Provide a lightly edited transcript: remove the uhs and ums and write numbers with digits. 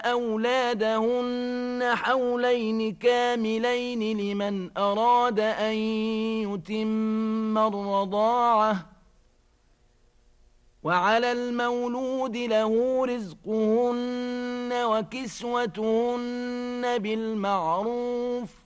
أولادهن حولين كاملين لمن أراد أن يتم الرضاعة وعلى المولود له رزقهن وكسوتهن بالمعروف